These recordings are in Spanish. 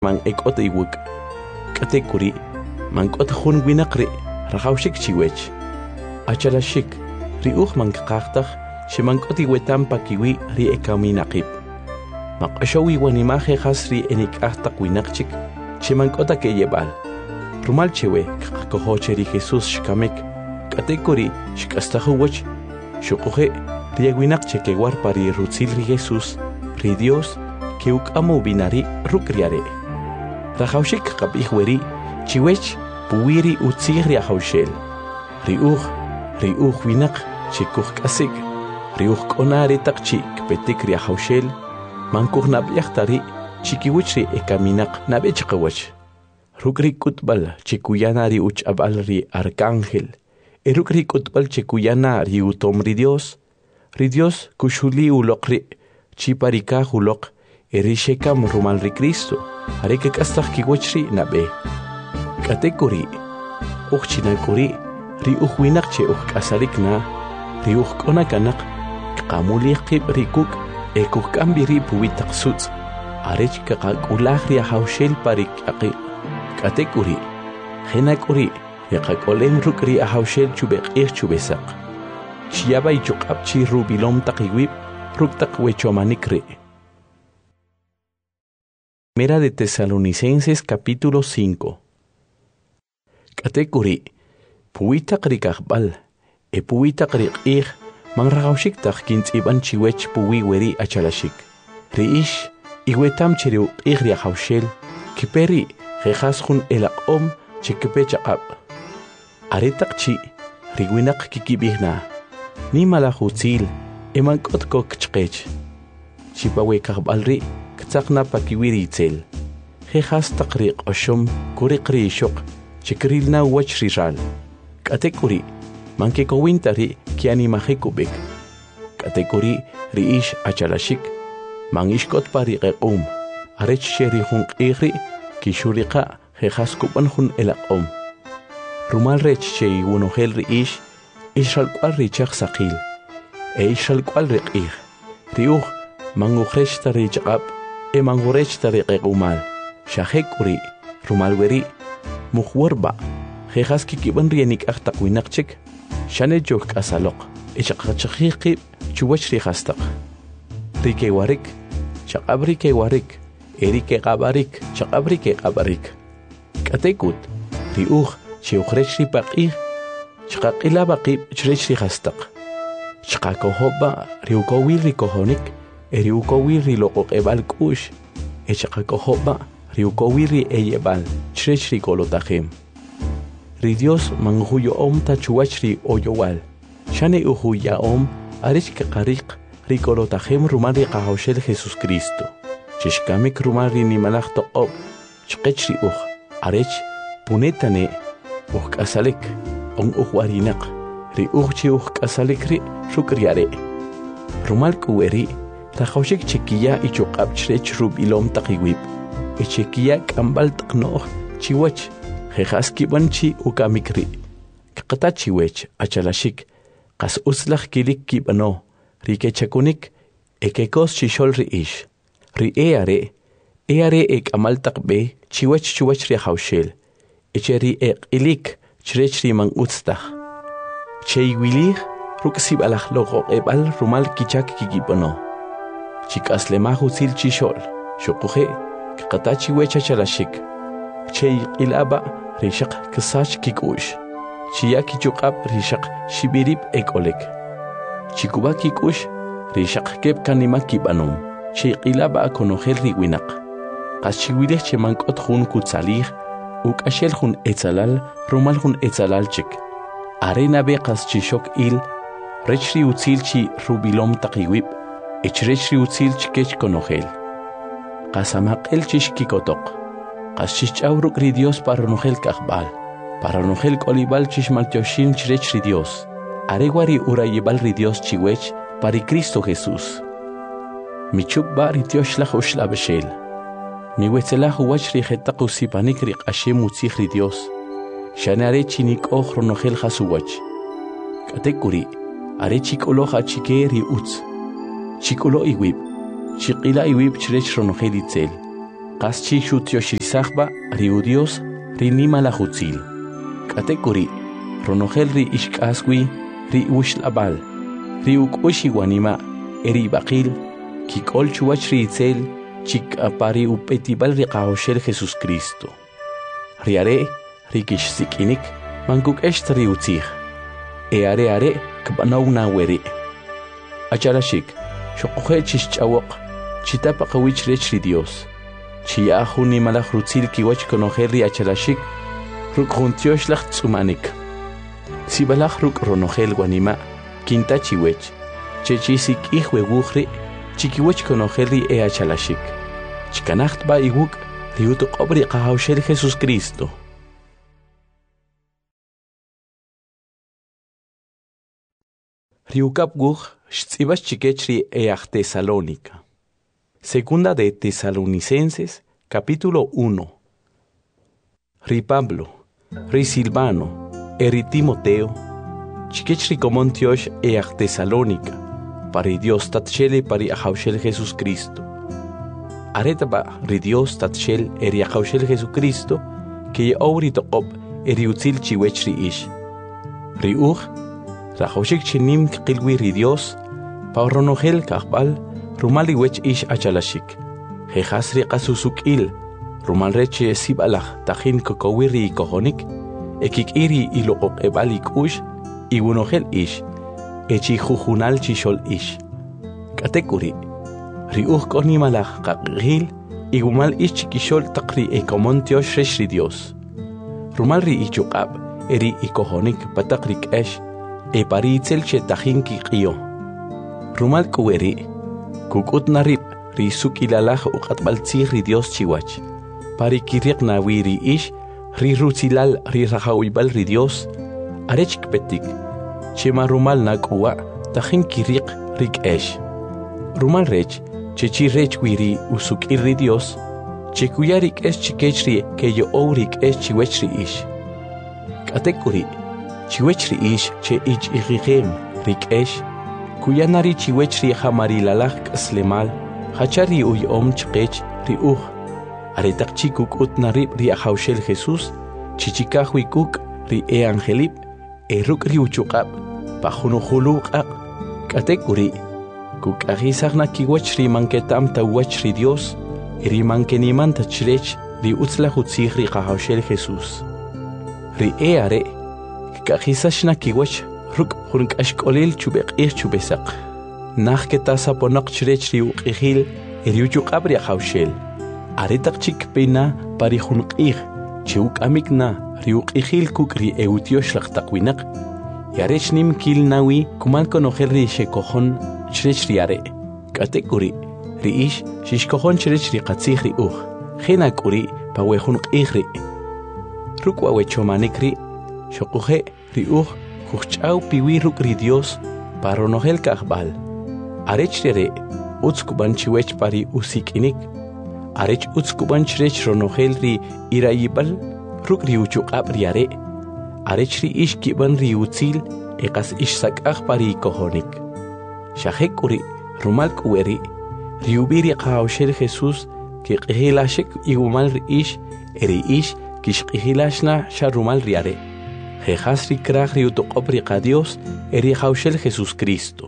man ekot iwuk. Kate kuri, man kot hun winakri, rahaushik chiwech. Achalashik, riuch man kakach, she man kot iwetam pakiwi ri ekaminakip. Mak ashawi wanimaje hasri enik ahtak winakchik, she man kota ke yebal. Rumal chewe, kakohocheri Jesus shkamek, kate kuri, shkastahuwach, shukuhe, riegwinakche ke warpari rutzil ri Jesus, ri Dios, que ukamu binari rukriare. Rahaushik kap ihweri, chiwech, puwiri utzigri ahaushel. Riuch winak, chikuch kasig. Riuch konari takchi kpetikri ahaushel. Mankuch nabiachtari, chikiwichri ekaminak nabechkawach. Rukri kutbal, chikuyanari uch abalri arcángel. Erukri kutbal chikuyanari utomri Dios. Ri Dios kushuli ulokri, chiparika ulok. Erishekam rumalri Cristo, areke kastak kiwachri nabe. Katekuri, uchinakuri, ri uchwinakche kasalikna, ri uchkonakanak, kamulihkib rikuk, ekukambiri puwitak suts, arech kakakulahri ahaushel parik aki. Katekuri, henakuri, yakakolem rukri ahaushel chubek chubesak. Chiaba ichukapchi rubilom takiwib, ruktak wechomanikri. Primera de Tesalonicenses capítulo 5. Katekuri, puwitak rikakbal, puwitak rikig, mangragaushik tak kins iban chiwech puwi weri achalashik. Riish, iwetam chiriu igri haushel, kiperi, rejaschun elaqom, chikepechaqab. Aretak chi, rigwinak kikibihna, ni malahutzil, emankot kok chkech. Chipawe kakbalri, Tzakna pakiwiri itzel. Jejas takriq oshum kurikri shok, chikrilna wachriral. Katekuri, mankekowintari kianimahekubik. Katekuri riish achalashik, mangishkot pariqequm. Arech sherihun igri, kishurika jejas kubanhun elaqom. Rumal rech shei wunohel riish, ishalkwal richak sakil. Ishalkwal riqig. Riuch, manguhresh tarichab. Emangurech tariqe umal, shahekuri, rumalweri, muhwarba, jejaski kiban rienik achtakwinakchik, shanejuk asalok, echakachakiki, chuwachri hastak. Rike warik, chakabrike warik, erike gabarik, chakabrike gabarik. Katekut, riuch, chiuchrechri paqih, chakilabaqib, chrechri hastak. Chakakohoba, riukowiri kohonik, Eriukowiri loqoq ebal kush, echakakohoba, riukowiri eyebal, chrechri kolotajem. Ri Dios manguyo om tachuachri oyowal, shane uhuya om, arich kakarik, rikolotajem rumari kahaushel Jesus Cristo. Chishkamik rumari nimalach toqob, chkechri arech, punetane, kasalik, on warinak, ri uchchi kasalikri, shukriare. Rumal kuweri, Tahaushik chiquilla y chocap chrech rubilom takiwip. Chiquilla kambal taknoch chiwach. Jejaski banchi ukamikri. Kakata chiwech achalashik. Kas uslach kilik kibano. Rike chakunik. Ekekos chishol riish. Ri eare ek amal takbe. Chiwach chuwach ri haushel. Echeri ek ilik. Chrech ri mang utstach. Cheiwilich. Ruksib alach logo ebal rumal kichak kikibano. Chikas lemahu sil chishol, shokuje, kakatachi wecha chalashik. Chey ilaba, rishak kasach kikush. Chiyaki chukab rishak shibirib ekolek. Chikuba kikush, rishak kep kanimaki banum. Chey ilaba akonogel riwinak. Kaschiwilech chemankot hun kutsalir, ukashel hun etzalal, rumal hun etzalal chik. Arena bekas chishok il, rechri utzil chi rubilom takiwip. Echrechri utzil chikech konogel. Kasamakel chishkikotok. Kaschichauruk ri Dios paranogel kakbal. Paranogel kolibal chishmaltioshin chrechri Dios. Areguari urayibal ri Dios chiwech pari Cristo Jesús. Michubba ri Dioshlach ushlabeshel. Miwetzelah uwachri jetaku sipanikri ashem utzich ri Dios. Shanare chinik ochronogel hasuwach. Katekuri, are chikoloja chikeri utz. Chikolo iwib, chikila iwib chrech ronogel itzel. qaschi shutioshrisaqba riu Dios rinima la hutzil. Katekuri ronogel ri ishkaswi ri ushlabal ri ukushi wanima eri baqil kikol chuwach ri itzel chik apari upetibal ri qahoshel Jesus Cristo. Riare ri kishsikinik mankuk esht ri utzih. Are kbanawna weri. Acharashik shoqoje chishchawok chitapa qawich rech ri Dios. Chia juni malach rutzil kiwach konojer ri acharashik ruk juntiosh lach tsumanik. Sibalach ruk ronogel guanima quinta chiwech. Chechisik ihwe wuchri chikiwach konojer ri achalashik. Chikanacht ba iwuk riuto qobri qahawshel Jesus Cristo. Riukap guch shtzibas chikechri Tesalónica. Segunda de Tesalonicenses, capítulo 1. Ri Pablo, ri Silvano, eri Timoteo, chikechri comontiosh Tesalónica, pari Dios tatchele pari ahaushel Jesus Cristo. Aretaba ri Dios tatchel eri ahaushel Jesucristo, que ye auri toqob eri utzil chiwechri ish. Ri Rajoshik chinim qilwi ri Dios, pa ronogel kahbal, rumali wech ish achalashik. Jehasri qasusuk il, rumal reche sibalach tajin kokowiri kohonik, ekik iri ilokok ebalik ush, igunogel ish, echi jujunal chishol ish. Katekuri, ri konimalach kakgil, igumal ish chikishol takri ekomontiosh resh ri Dios. Rumal ri ichukab, eri ikohonik patakrik esh, paritzel chetajin kiqio. Rumal kuweri, kukut narib, ri sukilalaj uqatbaltzih ri Dios chiwach. Pari kiriq nawi ri ish, ri rutzilal ri rajawibbal ri Dios, arech kpetik, chema rumal nakuwa, tajin kiriq rik esh. Rumal rech, chechi rech wiri usukil ri Dios, chekuyarik esh chikechri keyo ourik esh chiwech ri ish. Katekuri, chiwech ri ish che ich igigem rik esh, kuyanari chiwech ri hamarilalach kaslemal, hachari uy chqech ri aretak chikuk narib ri ahaushel Jesus, chichikahwikuk ri angelib, ruk ri uchukab, pajunuhuluqab, katekuri, kuk agisagna kiwech ri manketam tawach ri Dios, ri mankeniman tachrech ri utzlahutzih ri ahaushel Jesus. Ri are, Kahisashna kiwach ruk hurunk ashkolil chubek chubesak. Nach ketasa ponak chrech riu ihil eriuchuk abri haushel. Aretak chik pena pari hunuk chiuk amikna riu ihil kukri eutiosh lachtakwinak. Yarech nim kil nawi kumal konohel ri shekohon chrech riare. Katekuri riish shishkohon chrech ri qatzih ri Henakuri pawe hunuk ihri. Rukwa wechomanikri Shokuhe ri kuchau piwi ruk ri Dios paro nohel kahbal. Arech rere utskuban chiwech pari usikinik. Arech utskuban chrech ronohel ri irayibal ruk ri uchukab riare. Arech ri ish kiban ri utzil eqas ish sakah pari kohonik. Shahekuri rumal kuweri ri ubiri qahawshel Jesus ki qihilashik igumal ri ish eri ish kish qihilashna sharumal riare. Jehasri krahri utoqobri Dios eri haushel Jesus Cristo.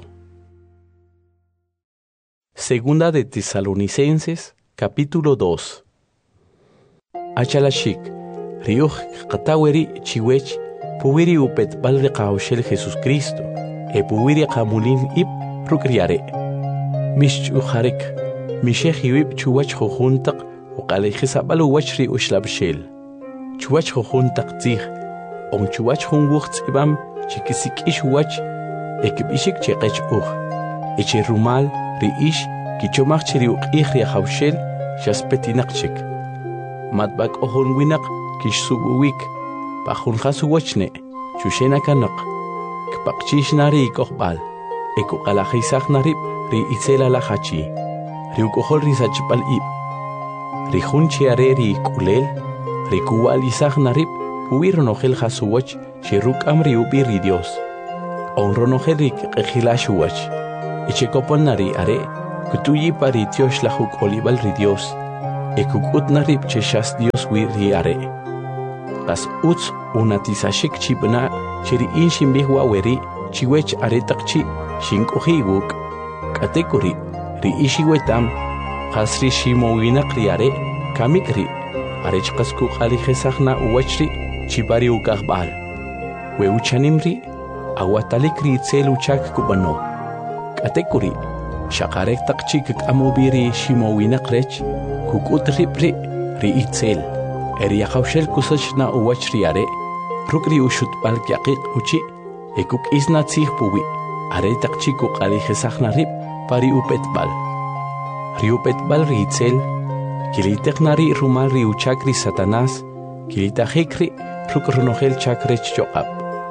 Segunda de Tesalonicenses, capítulo 2. Achalashik, riuj qataweri chiwech, puwiri upet balri haushel Jesus Cristo, puwiri qamulin ib rukriare. Mishchuharek, mishehiwib chuwach jujuntaq, uqalejisabal wachri ushlabshel. Chuwach jujuntaq tzih, on chuwach hun wuchts ibam chikisik ish wach ekibishik cheqech eche rumal ri ish kichomach chiri uqih ri hawshel shaspetinaqchik matbak ohon winak kish subuwik pahun khasu wachne chushena kanak kpaqchish nari kohbal eko qalajisaq narib ri itzela la hachi ri ukohol ri sachpal ib ri hun chiare ri kulel ri kuwal isaq narib Huir ronogel hasuwach, shiruk amri ubiri Dios. On ronogelik ejilashwach. Echekopon nari are, kutuyi pari tiosh lahuk olibal ri Dios. ekukutna rib cheshas Dios wi riare. Qas utz unatisashik chibna chiri inshin bihwa weri chiwech aretakchi shinkuhi wuk. Katekuri ri ishi wetam qas ri shimowinaq riare kamikri arech qas kuqali khesaqna uwachri chibari ukaqbal. We uchanimri awatalik ri tsel uchak kubano. Katekuri shaqarek taqchik amubiri shimowinaq rech kukut ripri ri itsel. Eri yaqawshel kusachna uwachri are rukri ushutbal kyaqiq uchi ekuk isna tsih puwi are taqchik kuqali khesaqna rip pari upetbal. Ri upetbal ri itsel kiliteknari rumal ri uchakri Satanás kilitajikri rukrunohel chakrech choqab.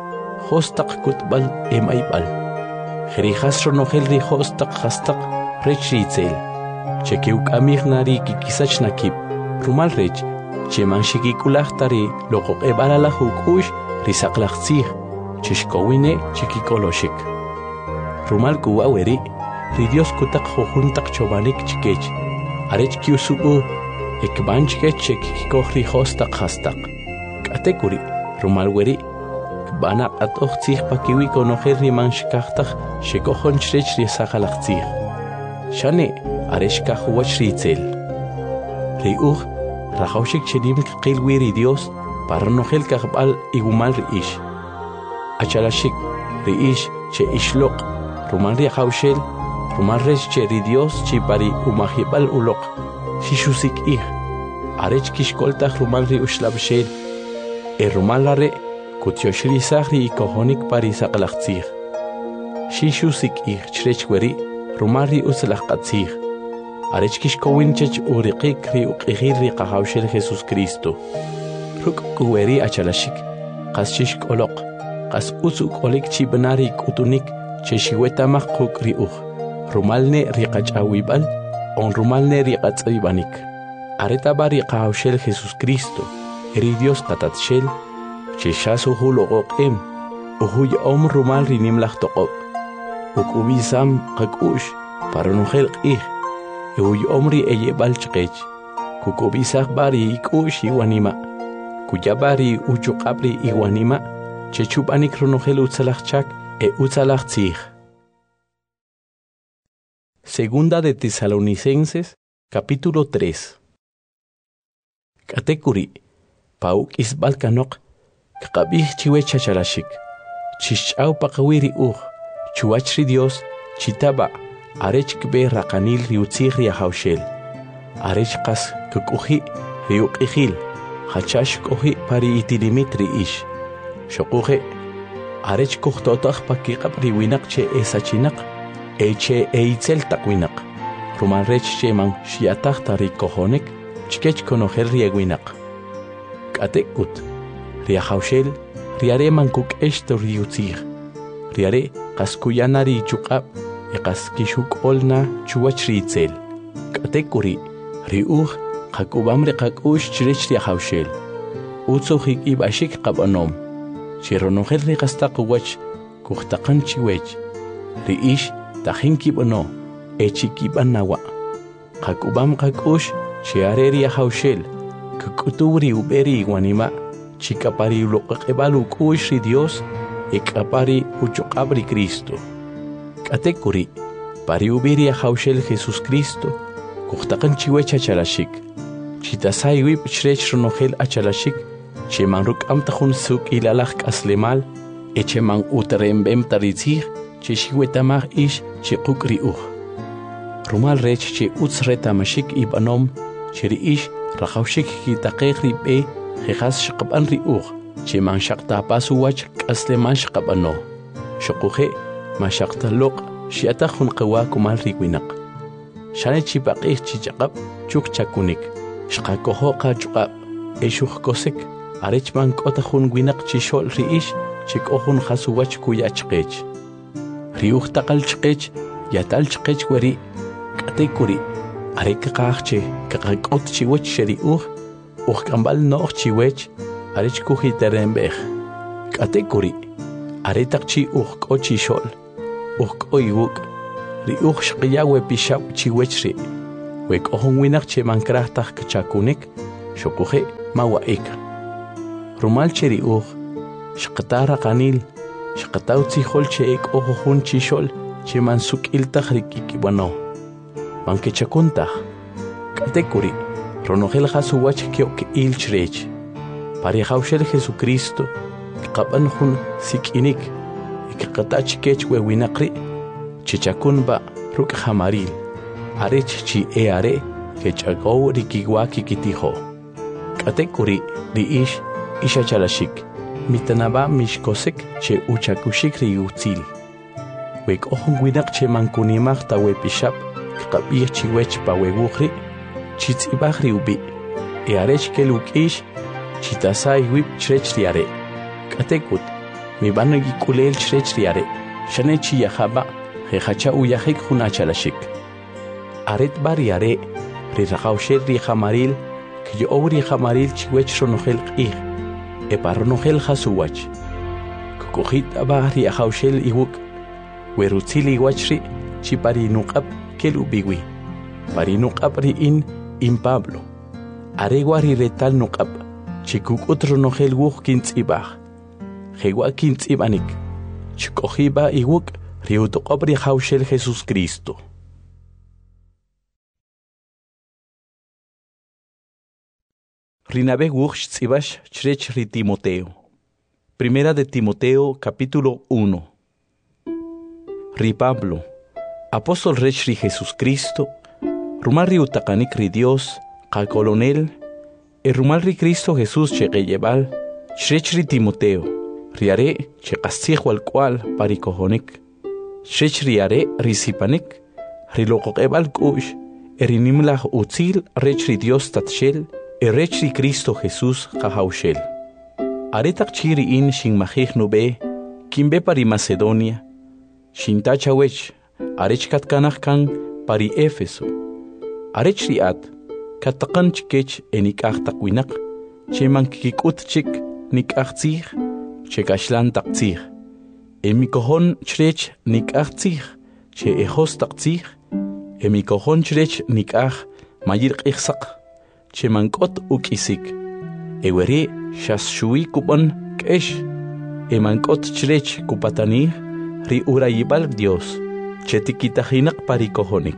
Hostaq kutbal emaybal. Jerijas ronohel ri hostaq hastaq rech ri itsel. Chekeuk amignari kikisach nakib rumal rech cheman shikikulahtari loqoq ebalala hukush risaqlaqtzih chishkowine chikikoloshik. Rumal kuwa weri ri Dios kutak jujuntaq chobanik chikech arech kiusubu ekban chikech chekikikoh ri hostaq hastaq. Katekuri rumal weri kbana qatoqtzih pakiwi konojer riman shikaqtaq shekohon chrech risaqalaqtzih. Shane arech kahuwach ri itsel. Ri rajawshik chenim qilwi ri Dios para nohel kaqbal igumal ri ish. Achalashik ri ish che ishloq rumal ri jawshel rumal rech che ri Dios chi pari umajibal uloq shishusik ih arech kishkoltaj rumal ri ushlabshel rumal lare kutyoshrisaj ri ikohonik pari saqlaqtzih shishusik ih chrech weri rumal ri uslaqatzih arech kishkowin chech uriqik ri uqihir ri qahawshel Jesus Cristo. Ruk kuweri achalashik qas chishkoloq qas usuk olik chibnari kutunik cheshiwetamaq quk ri rumalne ri qachawibal on rumalne ri qatzaybanik. Areta bari qahawshel Jesus Cristo ri Dios qatatshel cheshasu huloqoqem uhuy rumal ri nimlaq toqob ukubisam qakush paranujel qih Uy omri eyebal chqech kukubisaq bari ikush iwanima kuyabari uchuqabri iwanima chechubanik runojel utzalaqchak utzalaqtzih. Segunda de Tesalonicenses capítulo 3. Katekuri pauk isbal kanok kaqabih chiwe chachalashik chishch'aw paqawiri chuachri Dios chitaba arech kbe raqanil riutzih riahawshel arech qas kukuhi riuqihil hachash kohi pari itilimit ish shokuhe arech kuhtotaq pakiqab riwinaq che esachinaq eche eitzel taqwinaq rumal rech cheman shiataq tarikohonek chkech konohel riewinaq katekut riahawshel riare mankuk eshto riutzih riare qas kuyanari chuqab Eqas kishuk olna chuwach ri itzel. Katekuri riuj qakubam ri qakush chrech ri hawshel. Utsuhik ibashik qabanom. Chironojel ri qastaq wach kuhtaqan chiwech. Ri ish tajin kibano echikibanawa. Qakubam qakush chiare ri hawshel. Kukuturi uberi wanima chikapari uloqebalu kush ri Dios ekapari uchuqabri Cristo. Katekuri pari ubiri hawshel Jesus Cristo kuhtaqan chiwech achalashik chitasay wib chrech runojel achalashik cheman ruk'am tajun suk ilalaj k'aslemal echeman utrembem taritzij cheshiwetamaj ish chiquk riuj rumal rech che utz retamashik ibanom cheri ish rajawshik kitaqej rib'e jejas shaqaban riuj cheman shaqtapasu wach k'aslemal shaqabano shoquje mashaqtaloq shiataq junqawa kumal riwinaq shane chipaqij chichaqab chuk chakunik shqakojo qachuqab eshuj kosek arechman k'ota jun winaq chishol riish chik'ojun jasuwach kuyachqech riuj taqal chqech yatal chqech weri katekuri arek qaqche qaqot chiwach sheriuj kambal no'j chiwech arech kujiterembej katekuri aretaq chi k'o chishol k'o iwuk riuj shqiya wepixab chiwech ri wek ohon winak che mankrahtaj kchakunik shokuhe mawaika rumal cheri shqatara qanil shqataw tzihol che ek ohun chishol che mansuk iltaj rikiki wano manke chakuntaj katekuri ronogel hasuwach kyok ilchrech pari hawshel Jesucristo qaban hun sikinik ikqatach kech we winaqri chichakunba ruk hamaril arech chi are kechago rikiwaki kitiho katekuri riish ishachalashik mitanaba mishkosek che uchakushik riutzil wek ohun winaq che mankunimaq tawepishap qabih chiwech pawewukhri chitzibaj riubi arech kelukish chitasai wip chrech riare katekut mi banagi kulel chrech riare shanechi yahaba hehacha uyahik hunachalashik aret bariare riraqawshel rihamaril que obri hamaril chiwech ronogel qih e paronogel hasuwach kokojit abari ahawshel iwuk werutzili wachri chipari nuqab kelubiwi pari nuqab riin in Pablo aregwari retal nuqab chikukut ronogel wuk kintzibaj hewa kintzibanik chikojiba iwuk riutoqobri hawshel Jesucristo. Rinabe Wuch Tzibash Chrech Ri Timoteo. Primera de Timoteo, capítulo 1. Ri Pablo, apóstol Rech Ri Jesucristo, Rumal Ri Utakanik Ri Dios, Ka Colonel, Rumal Ri Cristo Jesús Chegeyeval, Chrech Ri Timoteo, Riare Chekastij wal cual Parikohonik, Chrech Riare Risipanik, Riloqebal Kush, Erinimlah Utzil Rech Ri Dios Tatshel, Rech Ri Cristo Jesús Jahaushel. Aretak chiri in shin majij nube, kimbe pari Macedonia, shin tachawech, arech katkanach kan pari Éfeso. Arech riat, katakan chikech enikach takwinak, che mankikut chik nikach tzich, che kashlan tak tzich. Emikohon chrech nikach tzich, che ejos tak tzich, emikohon chrech nikach mayir ichsak. Che mankot ukisik eweri shas shui kupon kesh mankot chrech kupatani ri urayibal Dios che tikitahinak parikohonik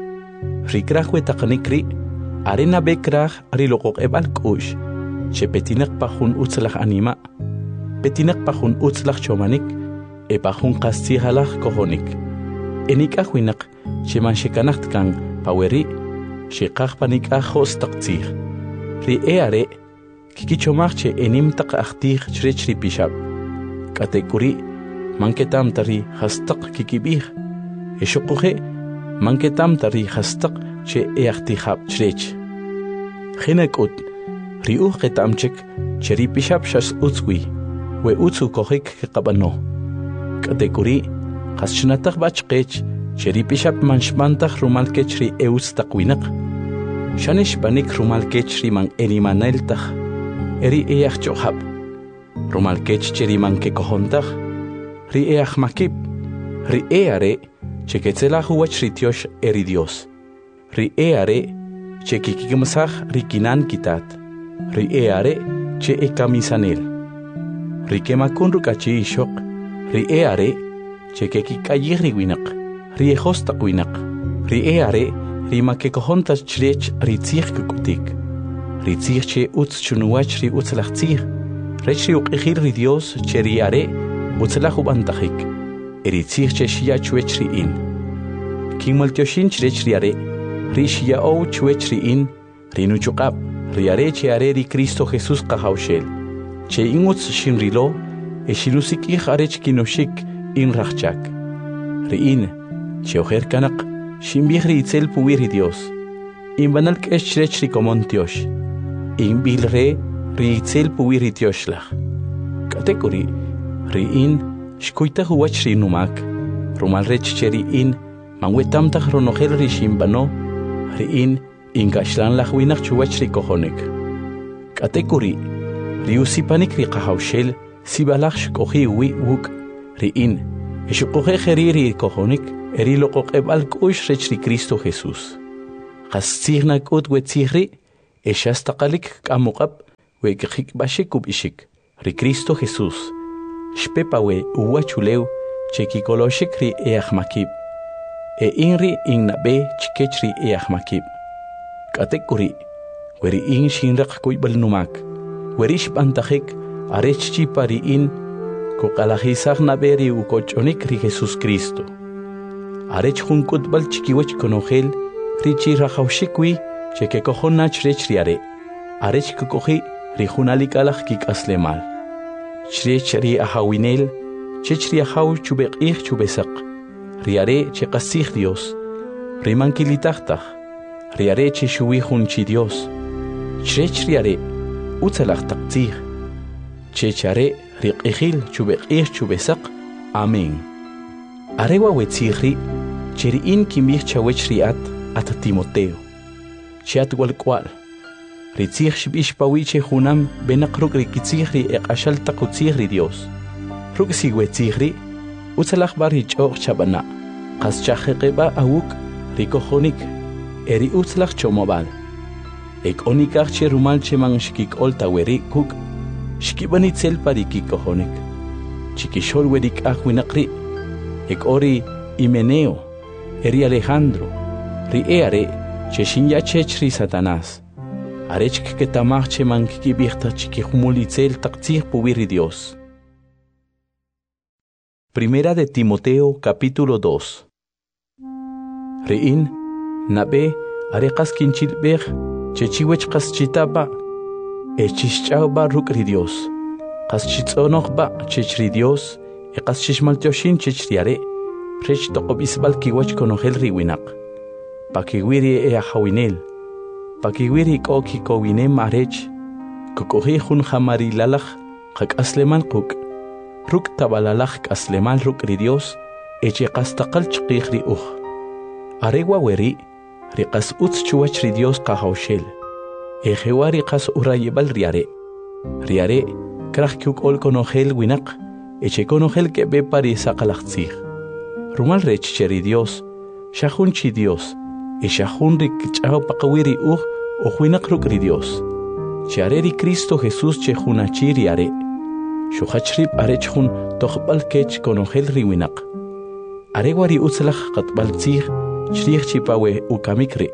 rikrah wetaqnikri arena bekrah ri loqoq ebal kush che petinak pahun utzlach anima petinak pahun utzlach chomanik pahun qastihalach kohonik enikah winak che manshekanacht kan paweri Shekach panik ajos taktzich. Ri eare, kikichomarche enim tak achtich chrech ri pishab. Katekuri, manketam tari hastak kikibich. Eshokuhe, manketam tari hastak che eachtihab chrech. Chinekut, ri uchetamchek, che ri pishab shas utzwi, we utzu kohik kekabano. Katekuri, haschnatak bachkech, che ri pishab manshmantach rumalkech ri eutz takwinak. Shanish banik rumalkech riman erimaneltach, eri each johab. Rumalkech cheriman kekohontach, ri each makib, ri eare, cheketzelach huach ritiosh eri Dios. Ri eare, chekikimsach rikinan kitat, ri eare, che ekamisanel. Ri kemakun rukachi ishok, ri eare, chekekikayih riwinak, ri ejos takwinak, ri eare, Rima que cojontas chrech ritzich kukutik. Ritzich che utz chunuach ri utzlachtzich. Rech ri uqihir ri Dios che riare utzlach ubantachik. Ritzich che shia chuech ri in. Kimaltioshin chrech riare. Ri shia o chuech ri in. Rinuchukab. Riare che are ri Cristo Jesús kahaushel. Che inutz shin rilo. E shinusik ich arech kinoshik in rachchak. Ri in. Che ojer kanak. Shimbihri itzel puwiri Dios. Imbanal kesh chrech ri komontiosh. Imbilre ri itzel puwiri Dioslach. Katekuri ri in shkuita huwach ri numak. Rumal rech cheri in manwetamtach ronogel ri shimbano. Ri in ingashlan lachwinach chuwach ri kohonik. Katekuri ri usipanik ri kahaushel sibalach shkohi wi wuk. Ri in shkohe kheri ri kohonik. Eri loqoqeb al kush rech ri Cristo Jesús. qastsirna k'ut wetzihri eshastaqalik k'amuqab weqik bashik ubishik ri Cristo Jesús shpepawe uwachulew chekikoloshik ri eahmakib inri innabe chikechri eahmakib katekuri weri in shinraq kuibalnumak werish bantajik arechchi pari in koqalajisaq naberi ukochonik ri Jesús Cristo arech junkut bal chikiwech konojel richi rajawshikwi chekekojonach rechriare arech kokoji ri junalikalaj kikaslemal chrech ri ahawinel chechri ahaw chubeqih chubesaq riare cheqasij Dios rimankilitajtaj riare cheshuwi junchi Dios chrech riare utzalaj taqtzij chechare riqijil chubeqih chubesaq amén arewa wetzijri cheriin kimij chawech riat at Timoteo chiat walkwal ritzij shbish pawiche junam benaqruk rikitzij ri eqashal taqutzij ri Dios ruk siwetzij ri utzalaj bar hich'oq chabana qas chajeqeba awuk rikojonik eri utzalaj chomobal ekonikaj che rumal cheman shkik'ol taweri kuk shkibanitzel parikikojonik chikishol werik ajwinaqri ekori Himeneo eri Alejandro ri eare cheshinya chechri Satanás arech ketamaj cheman kikibijta chikijumulitzel taqtzij puwiri Dios. Primera de Timoteo capítulo 2. Rein nabe areqas kinchilbej chechiwech qas chitaba echishchauba rukri Dios qas chitzonojba chechri Dios qas chishmaltioshin chechriare prech toqobisbal kiwach konojel riwinaq pakiwiri ahawinel pakiwiri koki kowinem arech kokoji jun jamarilalaj qak'aslemal quk ruk tabalalaj k'aslemal rukri Dios eche qastaqal chqij ri uj arewa weri riqas utz chuwach ri Dios qajawshel ejewari qas urayibal riare kraj kyuk'ol konojel winaq eche konojel kebe pari saqalaqtzij rumal rech cheri Dios shajunchi Dios shajun rik ch'aw paqawiri uj ojwinaq rukri Dios chiareri Cristo Jesús chejunachi riare shujachrib arech jun tojbal kech konojel riwinaq arewari utzlaj qatbal tzij chrij chipawe ukamikri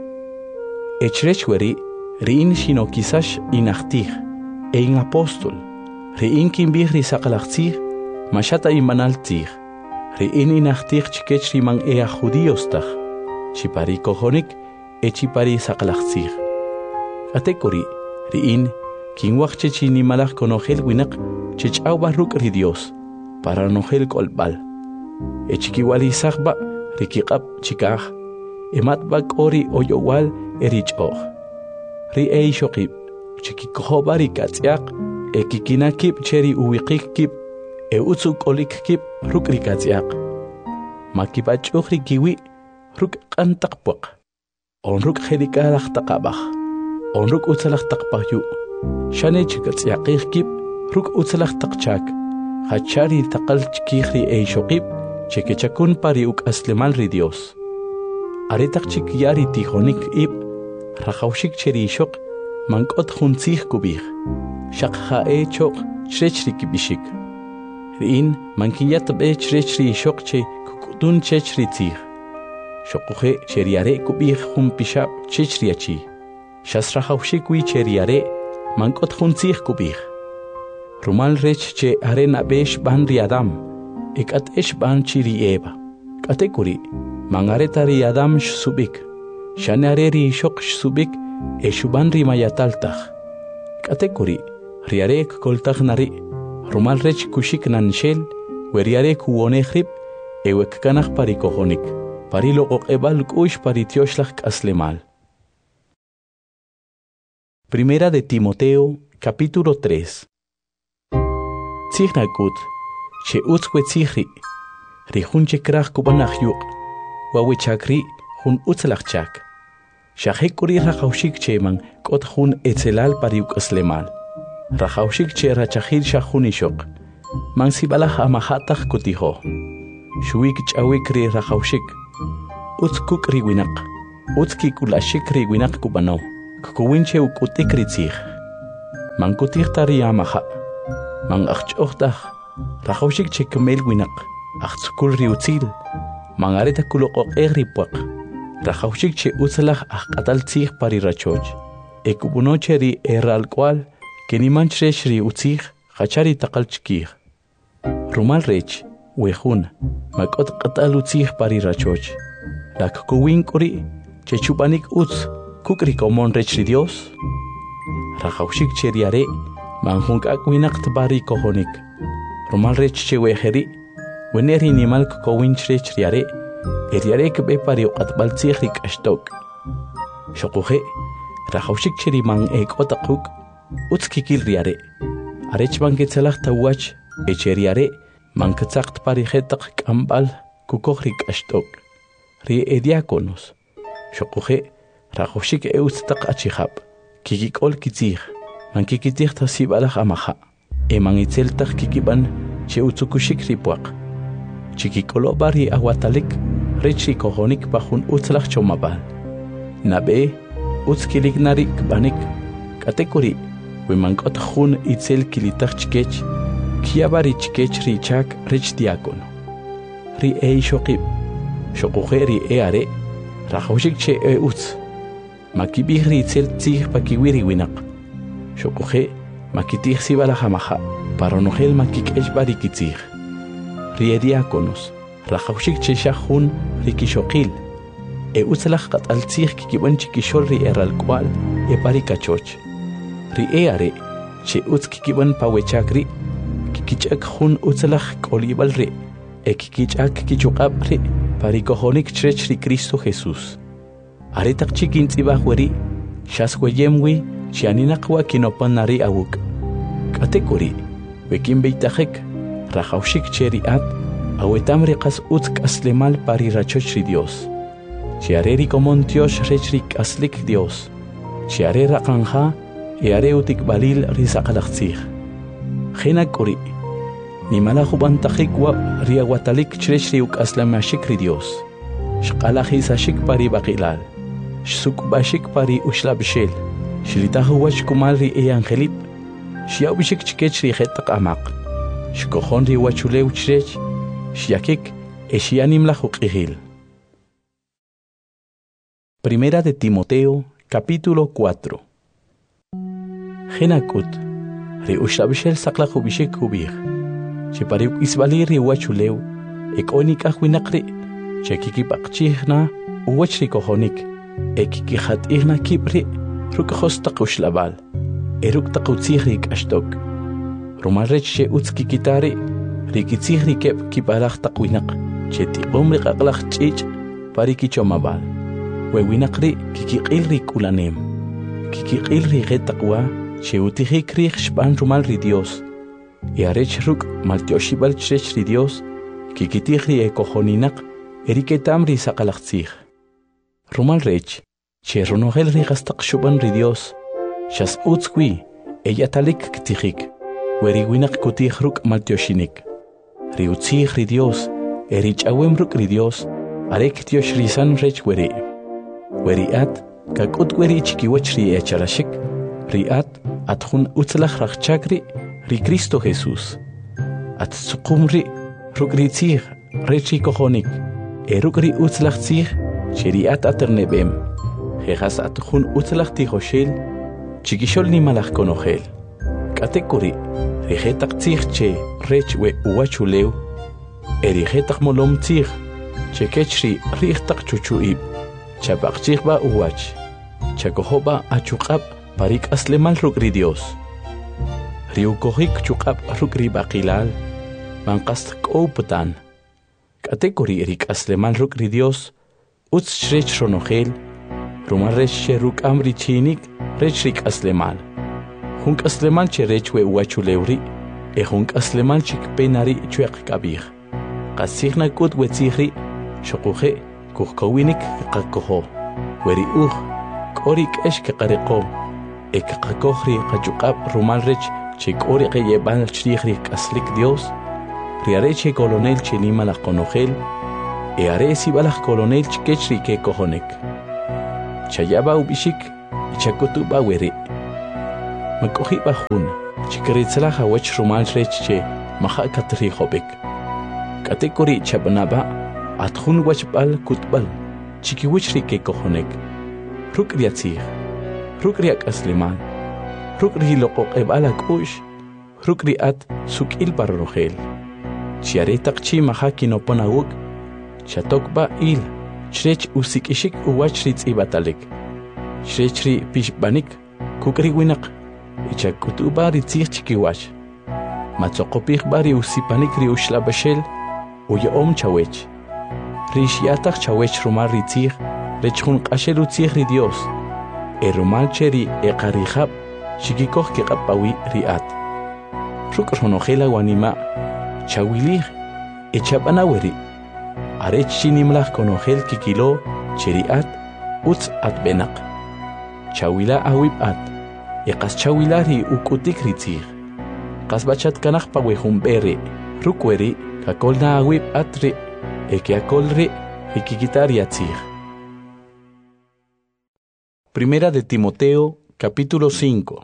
echrech weri riin shino kisash inachtij in apóstol riin kimbij ri saqalaqtzij mashata imanal tzij riin inachtij chikech riman judíos taj chipari kojonik chipari saqalaqtzij atekuri riin kinwaj chechinimalaj konojel winaq chech'awbaj ruk' ri Dios para nojel k'olb'al chikiwalisajba rikiq'ab chikaj ematba k'ori oyowal erich'oj ri ixoqib chikikojoba rikatz'yaq kikinakib cheri uwiqik kib utzu k'olik kib ruk' rikatz'yaq makibach'uj rikiwi ruk' q'antaq puaq on ruk' jerikalaj taqabaj on ruk' utzalaj taqpajyu shane chikatz'yaqij kib ruk' utzalaj taqchak hachari taqal chikij ri ixoqib chekechakun pari uk'aslemal ri Dios aretaq chik yari tijonik ib rajawshik cheri ixoq mank'ot juntzij kubij shaq ja'e choq chrech rikibishik riin mankiyatb'e chrech ri ixoq che kuk'tun chech ri tzij xoquje cheriare kubij jun pixab chech riachi xas rajawshik wi cheriare mank'ot juntzij kubij rumal rech che are nab'e xb'an ri Adam ek'at'e xb'an chi ri Eva k'atekuri mangareta ri Adam xsub'ik xane are ri ixoq xsub'ik xub'an ri mayataltaj k'atekuri riare k'koltaj nari rumal rech kuxik nanxel weriare kuwonej rib ewekkanaj pari kojonik pari loqoq'eb'al k'u'x pari tioxlaj k'aslemal. Primera de Timoteo capítulo 3. Tzijnakut che utz wetzijri ri jun chekraj kubanaj yuq wawechakri jun utzlajchak shajekuri rajawshik cheman k'ot jun etzelal pari uk'aslemal rajawshik che rachajil shajun ixoq mansibalaj amajataj kutijo xuwik ch'awik ri rajawshik utz kuk' ri winaq Utski kulashik ri winak kubano. Kukuwinche ukutik ritzig. Man kutik tari amaha. Man achchochtach. Rachawshik chekamel winak. Achtzukul ri utzil. Man areta kulokok egripuak. Rachawshik che utzalach atal tzig pari rachoj. Ekubunoche ri eral kwal. Kenimanchresh ri utzig. Hachari takal chkig. Rumal rech. Wejun. Makot qatal utzig pari rachoj. La kukuwin kuri. Che chupanik utz. Kukri komon rech ri Dios. Rachawshik che riare. Manjunk akwinak tbari kohonik. Rumal rech che wejeri. Weneri nimal kukowinch rech riare. Eriare kbe pari uqatbal tzig ashtok. Shokuhe. Rachawshik che ri man otakuk. Utz kikil riare. Arech man ketzelach tawach. Echeriare. Man ketzakt pari hetak kambal. Kukohrik ashtok. Ri diáconos. Shokuhe. Rachawshik eutztak achihab. Kikikol kitzig. Man kikitig tasibalach amaha. Man itzeltak kikiban che utzukushik ripuak. Chikikolo bari aguatalik. Rechi kohonik pahun utzlach chomabal. Nabe utzkilik narik banik. Katekuri. Wimankot hun itzel kilitach chkech. Kiabari chkech richak rich diácono. Ri shokib. Shokuhe ri are. Rachawshik che utz. Makibih ri itzel tzig pakiwiri winak. Shokuhe makitih sibalach amaha. Paronogel makikesh bari kitzig. Ri diáconos. Rachawshik che shahun rikishokil. Utzalach qatal tzig kikiban chikishol ri eral kwal pari kachoch. Ri are che utz kikiban pawechakri. Kikichak hun utzalach kolibal ri. Kikichak kichuqab ri. Pari kohonik chrech ri Cristo Jesús. Aretak chikin tzibah weri. Shasweyemwi chianinakwa kinopanari awuk. Katekuri. Wekin beitajek. Rachawshik che riat. Awetam riqas utz aslemal pari rachoch ri Dios. Chiareri komon Dios rechrik aslik Dios. Chiare raqanja. Are utik balil risaqalachtzig. Genakuri. Nimala jubantajik wa riawatalik chrech riuk aslamashik ri Dios. Shqalajisashik pari baqilal. Shsukbashik pari ushlabshel. Shlitahu wach kumal ri angelip. Shiawbishik chkech ri hetak amaq. Shkohon ri wachulew chrech. Shiakik eshianim la juqihil. Primera de Timoteo, capítulo 4. Genakut. Ri ushlabshel saklajubishik hubih. Chepariuk isbali ri wachulew. Ekonik ahwinakri. Chekikipaqchihna uwachri kohonik. Ekikihat ihna kibri. Rukahos takushlabal. Eruk takutzihrik ashtok. Rumarech she utskikitari. Rikitzihri kep kiparach takwinak. Chetiqumri qaklach chich. Parikichomabal. Wewinakri kikikilri kulanem. Kikikilri getakwa. Che utihikri shpan rumal ri Dios. Arech ruk maltioshibal chrech ri Dios. Kikitihri ekohoninak. Eriketam ri saqalachtzig. Rumal rech. Che ronogel ri gastak shuban ri Dios. Shas utzkwi. Ella talik ktihik. Weriwinak kutih ruk maltioshinik. Ri utzig ri Dios. Erich awem ruk ri Dios. Arek Dios risan rech weri. Weriat. Kakut weri chikiwach ri echarashik. Riat. Atjun utzlach rachchakri. Ri Cristo Jesús. At tsukumri. Ruk ri tzig. Rechi kohonik. Eruk ri utzlach tzig. Sheriat aternebem. Jejas atjun utzlach tijoshel. Chikishol ni malach konogel. Katekuri. Rijetak tzig che rech we uwachulew. Erijetak molom tzig. Che kechri rijetak chuchuib. Chapak tzig ba uwach. Chakohoba achukab parik aslemal ruk ri Dios. Riukohik chukab ruk ri baqilal. Manqast kouputan. Katekuri erik aslemal ruk ri Dios. Utz shrech ronogel. Rumaresh ruk amri chinik. Rech rik aslemal. Hunk aslemal che rech we uachulewri. Hunk aslemal chik penari chuek kabir. Qasigna kut wetzihri. Shokuhe kuhkowinik qakoho. Weri korik eshke qariko. Qakohri qachukab rumal rech chik ori qeyebal chrihri kaslik Dios. Riareche colonel chenima la conogel. Are si balach colonel chikechri ke kohonek. chayaba ubishik ichakutuba weri makohiba hun chikritsala hawach rumal reche maha katri hobik katekori chabanaba athun wachbal kutbal chikiwichri ke kohonek rukriatsir rukriak asliman rukri loqoq ebala kush rukriat sukil parrogel chiaretak chi maha kinoponawuk chatokba il Shrech usikishik uwachritz ibatalik. Shrechri pishbanik kukri winak. Ichakutuba ritzich chikiwach. Matzokopich bari usipanik ri ushlabashel uyaom chawech. Rishiatach chawech rumar ritzich rechun qashel utzich ri Dios. Rumal cheri eqarihab shikikoh keqapawi riat. Rukronojela wanima chawilih echabanaweri. Arech chinimlach konogel kikilo cheriat utz at benak. Chawila awib at. Eqas chawilari ukutik ritzir. Qasbachat kanach pawehum bere. Rukweri kakolna awib atri. Eke akolri rikikitar yatzir. Primera de Timoteo, capítulo 5.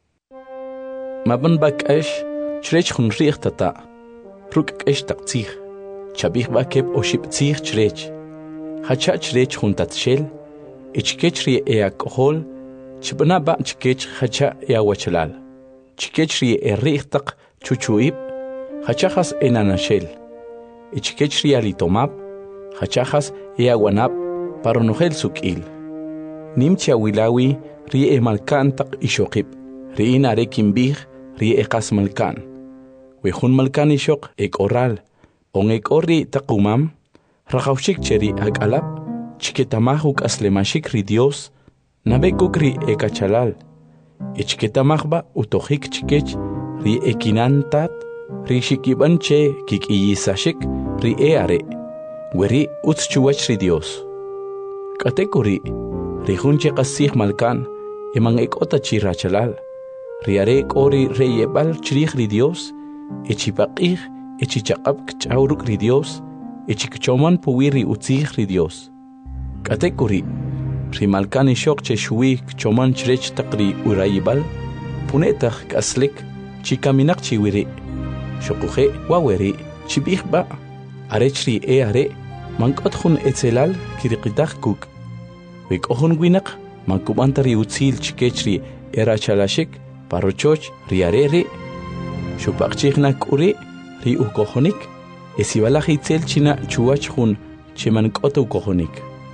Maban bakash chrech hunrich tata. Ruk esh taktzir. Chabich bakeb oshiptzir chrech. Hacha chrech juntatshel. Ichkechri eakohol. Chibna ba chkech hacha eawachalal. Chkechri erichtak chuchuib. Hachachas enanashel. Ichkechri alitomab. Hachachas eawanab. Paronogel sukil. Nimcha wilawi ri emalkantak ishokib. Ri inarekimbih ri ekas malkan. Wehun malkan ishok ek oral. On ek ori takumam. Rajaushik cheri akalab. Chiketamahuk aslemashik ri Dios. Nabekuk ri ekachalal. Ichketamahba utohik chikech ri ekinantat. Ri shikiban che kikiyisashik ri eare. Weri utschuwach ri Dios. Katekuri. Rihunche qasih malkan. Emang ekota chirachalal. Riare ori reyebal chirih ri Dios. Echipaqih. Echichaqab kchauruk ri Dios. Echikchoman puwiri utzih ri Dios. Katekuri. Rimalkan ishok che shui kchoman chrech taqri urayibal. Punetach kaslik. Chikaminak chiwiri. Shokuhe waweri. Chibihba. Arechri eare. Mankotjun etzelal kiriqitach kuk. Wikohun winak. Mankubantari utzil chikechri erachalashik. Parochoch riarere. Shupaqchihnak uri. Ri ukohonik. Esibalaj itzel china chuachjun. Chimankotu ukohonik.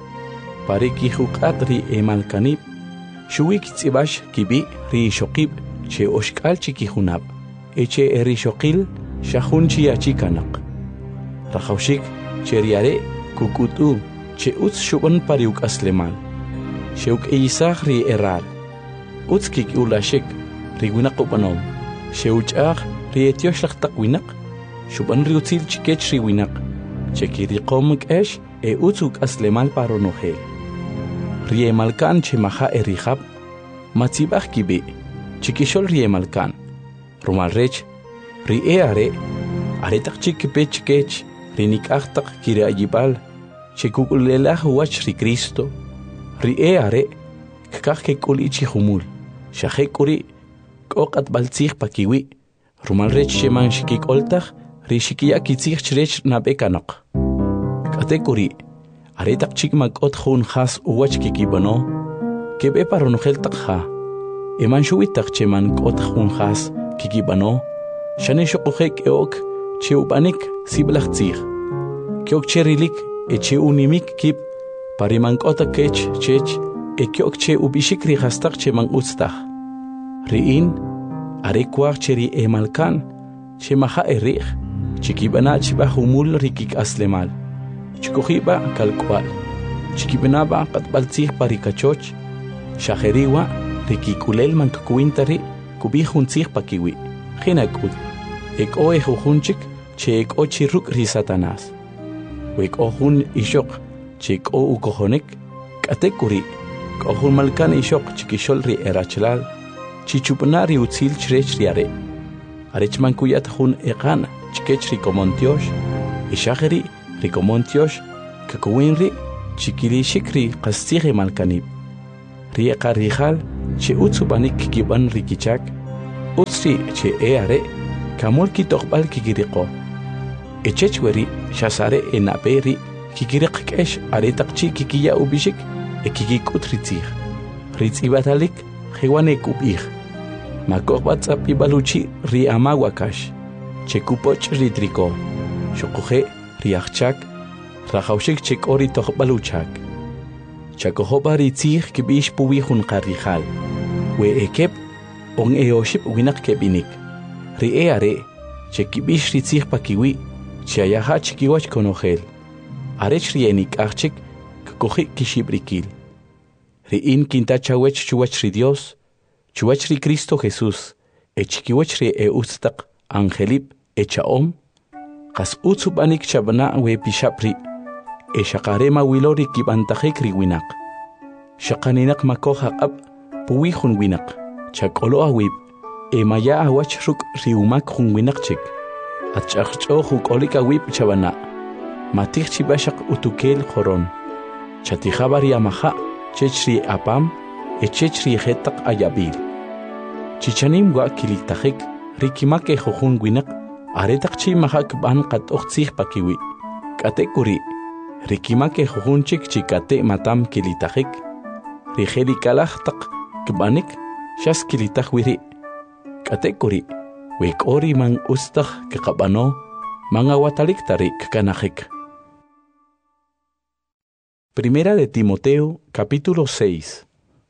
Pariki hukat ri emalkanib. Shuik tzibash kibi ri shokib. Che oshkal chikihunab. Eche eri shokil. Shahun chiachikanak. Rajaushik. Cheriare. Kukutu. Che utz shuban pariuk aslemal. Sheuk eisach ri eral. Utz kik ulashik. Ri winakupanom. Sheuchach ri etioshach takwinak. Shuban ri utzil chikech ri winak. Chekiri komik esh. Utzuk aslemal paronogel. Ri emalkan che maha erihab. Matzibach kibi. Chikishol ri emalkan. Rumalrech. Ri eare. Aretak chikipe chikech. Ri nikachtak kiri ayibal. Chekukulelah wach ri Cristo. Ri eare. Kakak kekul ichi humul. Shahekuri. Kokat baltzich pakiwi. Rumalrech sheman shikik oltach. Ri shikia kitzich chrech nabekanok. Katekuri. Aretak chikmak otjun has uwach kikibano. Kebe paronogel takha. Eman shuitak cheman otjun has kikibano. Shane shokujek eok. Cheubanik siblach tzich. Kyok cherilik. Eche unimik kip. Pariman kota kech chech. Kyok che ubishik ri hastak cheman utstach. Riin. Arekwach cheri emalkan. Chemaha erich. Chikibana chiba humul rikik aslemal. Chikuhiba kalkwal. Chikibanaba katbaltzih parikachoch. Shaheriwa rikikulel mankakuintari kubihuntzih pakiwi. Hinakul. Ek oe jujunchik che ek o chiruk ri Satanás. Wek ohun ishok chik o ukohonik. Katekuri. Kohun malkan ishok chikishol ri erachlal. Chichupanari utzil chrech riare. Arechman kuyat hun eqan chikech rikomontiosh. Ishaheri rikomontiosh. Kakuinri chikiri shikri qastiri malkanib. rieka rijal che utsubanik kiban rikichak utsi che are kamol kitokbal kikiriqo echechweri shasare enaperi kikiriqkesh aretaqchi kikiya ubishik ekikikut ritzibatalik jewanek ubij makokbatsapi baluchi ri amawakash chekupoch ritriko shokoje riachchak rajawshik chekori tokbaluchak chakohoba ritzij kibish puwi jun qarijal we ekep on eoship winak kebinik ri are chekibish ritzij pakiwi chayaha chikiwach konojel arech rienik achik koji kishibrikil ri in kinta chawech chuwach ri Dios chuwach ri Cristo Jesús echikiwach ri eustaq angelip echaom qas utsubanik chabna we pishapri shaqarema wilori kibantajik ri winak shaqaninak makoja qab puwi jun winak chakolo awib maya awach ruk ri umak jun winak chik achachcho jukolik awib chabana matij chibashaq utukel khoron chatijabar yamaha chechri apam echechri jetaq ayabil chichanim wa kiliktajik rikimake jujun winak aretaq chi mahak ban qatoqtsij pakiwi katekuri rikimake jujunchik chikate matam kilitajik rijeri kalajtaq kbanik shas kilitaj wiri katekuri wekori man ustaj kqabano man awatalik tarik kanajik. Primera de Timoteo, capítulo 6.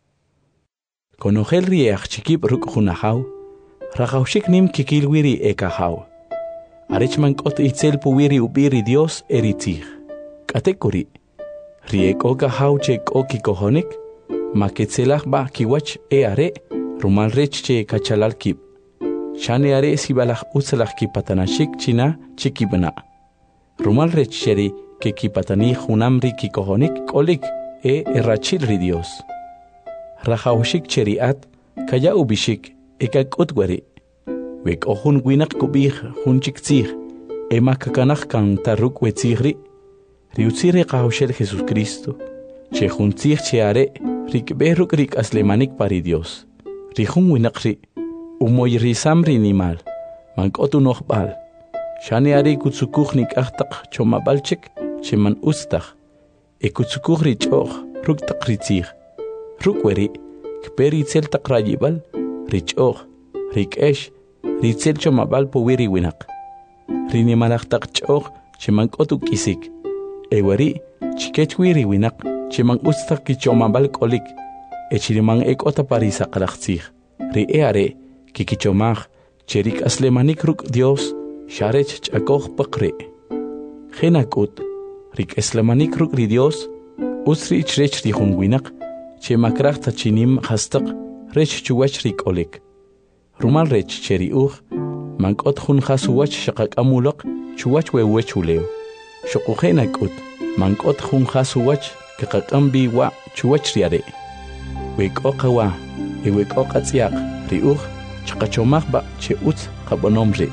Konojel riech chikip ruk junahaw, rajawshik nim kikilwiri ekahaw. Arechman kot itzel puwiri ubiri Dios eritzij. Katekuri, riek oka haw chek oki kohonik, maketzelaj ba kiwach are, rumal rech che kachalal kip. Shane are sibalaj utzelaj kipatanashik china chikibna. Rumal rech sheri que kipatani junamri kikohonik kolik errachil ri Dios. Rajawshik cheriat kaya ubishik ekak utwari. Wek ohun winak kubij hunchik tzij makakanak kan taruk wetzigri. Riutziri qawshel Jesus Cristo. Che juntzij che are rikberuk rik aslemanik pari Dios. Rijun winakri umoy risamri nimal. Mankotu nohbal. Shane are kutsukuchnik ahtaq chomabalchik cheman ustach ekutsukuch richoch ruktaq ritzij rukweri kperi tzel taqrayibal richoch rikesh ritzel chomabal powiri winak rinimalaqtaq choch cheman kotu kisik ewari chikechwiri winak cheman ustach kichomabal kolik echiriman ekota parisa qalaqtzij ri are kikichomaj cherik aslemanik ruk Dios sharech chakoj paqri Genakut rik eslamanik ruk ri Dios usri chrech ri junwinak che makrach tachinim hastaq rech chuwach rik olik rumal rech cheri mankot jun khasuwach shaqaq amulaq chuwach wewech uleo shoqu genakut mankot jun khasuwach kaqaqambi wa chuwach riare wekoqawa wekoqatsiaq ri chaqachomaq ba che utz qabonomri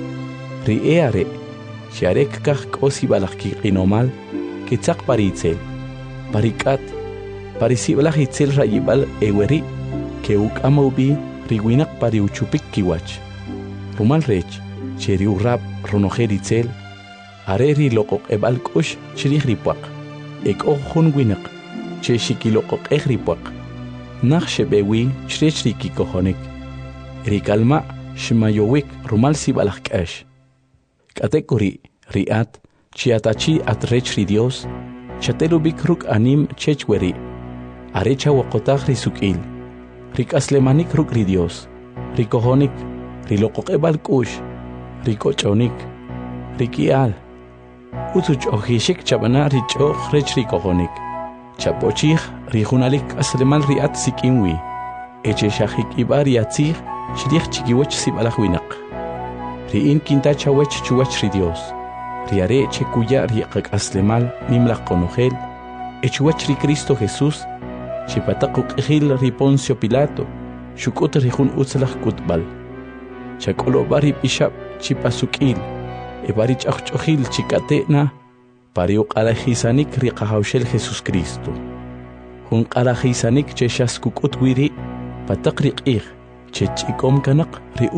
ri are Sharek kah kosi balaki qinomal kitzaq paritzel parikat parisibalaj itzel rayibal eweri ke ukamobi riwinak pariuchupik kiwach rumal rech cheri urab ronojer itzel areri loqoq ebal kush chirij ripaq ek ojun winak che shikiloqoq ripaq naxshe bewi chrech rikikohonik rikalma shmayowik rumal sibalaj kash Katekuri riat chiatachi atrech ri Dios chatelu bikruk anim chechweri arecha wakotaj risukil rik aslemanik ruk ri Dios rikohonik riloqoqebal kush rikochonik rikial utuch ojishik chabana richoq rech rikohonik chapochij rijunalik aslemal riat sikinwi echeshajik ibar yatzij shrij chikiwach sibalaj winak Riin kinta chawech chuwach ri Dios. Riare chekuya riqaq aslemal nimlaq konojel. Echuwach ri Cristo Jesús. Chipataquk ejil ri Poncio Pilato. Shukut rijun utzlaq kutbal. Chakolo bari pishab chipasukil. Ebari chaqchohil chikatena. Pariuq alajisanik riqahawshel Jesus Cristo. junq'arajisanik che xaskuk'ut wiri pataq riq'ij che ch'ikom kanaq ri